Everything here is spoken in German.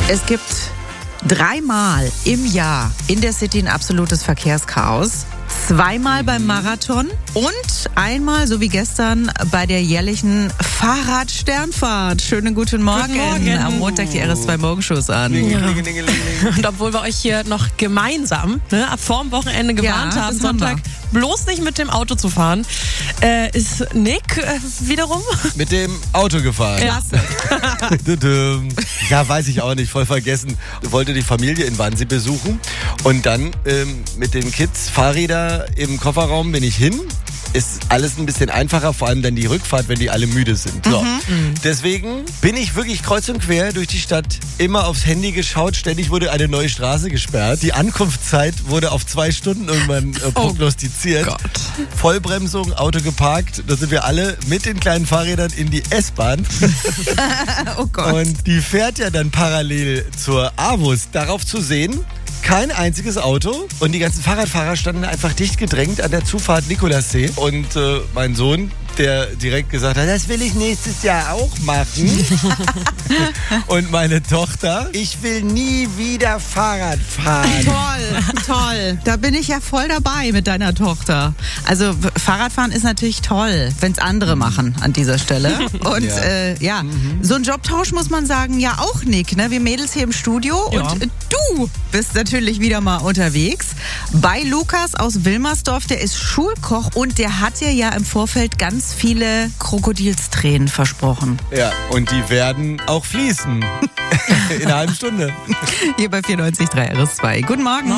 Es gibt 3-mal im Jahr in der City ein absolutes Verkehrschaos. 2-mal beim Marathon und 1-mal, so wie gestern, bei der jährlichen Fahrradsternfahrt. Schönen guten Morgen. Guten Morgen. Am Montag die RS2 Morgenshows an. Ja. Und obwohl wir euch hier noch gemeinsam vorm Wochenende gewarnt haben, Sonntag bloß nicht mit dem Auto zu fahren, ist Nick wiederum mit dem Auto gefahren. Klasse. Ja, weiß ich auch nicht, voll vergessen. Wollte die Familie in Wannsee besuchen und dann mit den Kids, Fahrräder im Kofferraum bin ich hin. Ist alles ein bisschen einfacher, vor allem dann die Rückfahrt, wenn die alle müde sind. So. Deswegen bin ich wirklich kreuz und quer durch die Stadt, immer aufs Handy geschaut. Ständig wurde eine neue Straße gesperrt. Die Ankunftszeit wurde auf 2 Stunden irgendwann prognostiziert. Gott. Vollbremsung, Auto geparkt. Da sind wir alle mit den kleinen Fahrrädern in die S-Bahn. Oh Gott. Und die fährt ja dann parallel zur AWUS. Darauf zu sehen, kein einziges Auto und die ganzen Fahrradfahrer standen einfach dicht gedrängt an der Zufahrt Nikolassee. Und mein Sohn, der direkt gesagt hat, das will ich nächstes Jahr auch machen. Und meine Tochter, ich will nie wieder Fahrrad fahren. Toll. Da bin ich ja voll dabei mit deiner Tochter. Also Fahrradfahren ist natürlich toll, wenn es andere machen an dieser Stelle. Und so ein Jobtausch muss man sagen, ja auch, Nick. Ne? Wir Mädels hier im Studio Ja. und du bist natürlich wieder mal unterwegs. Bei Lukas aus Wilmersdorf, der ist Schulkoch und der hat dir ja im Vorfeld ganz viele Krokodilstränen versprochen. Ja, und die werden auch fließen. In einer halben Stunde. Hier bei 94.3 RS2. Guten Morgen.